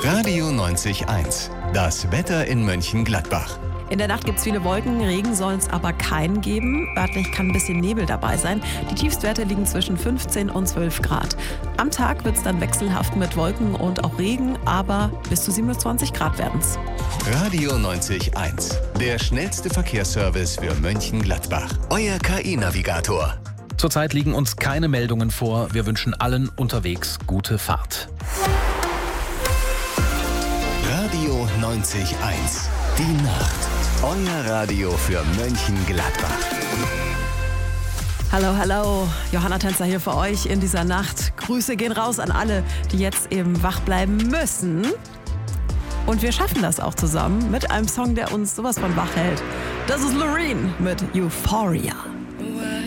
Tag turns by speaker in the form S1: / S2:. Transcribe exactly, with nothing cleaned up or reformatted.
S1: Radio neunzig eins. Das Wetter in Mönchengladbach.
S2: In der Nacht gibt es viele Wolken, Regen soll es aber keinen geben. Örtlich kann ein bisschen Nebel dabei sein. Die Tiefstwerte liegen zwischen fünfzehn und zwölf Grad. Am Tag wird es dann wechselhaft mit Wolken und auch Regen, aber bis zu siebenundzwanzig Grad werden es.
S1: Radio neunzig eins. Der schnellste Verkehrsservice für Mönchengladbach. Euer K I-Navigator.
S3: Zurzeit liegen uns keine Meldungen vor. Wir wünschen allen unterwegs gute Fahrt.
S1: Radio neunzig eins. Die Nacht. Euer Radio für Mönchengladbach.
S2: Hallo, hallo. Johanna Tänzer hier für euch in dieser Nacht. Grüße gehen raus an alle, die jetzt eben wach bleiben müssen. Und wir schaffen das auch zusammen mit einem Song, der uns sowas von wach hält. Das ist Loreen mit Euphoria.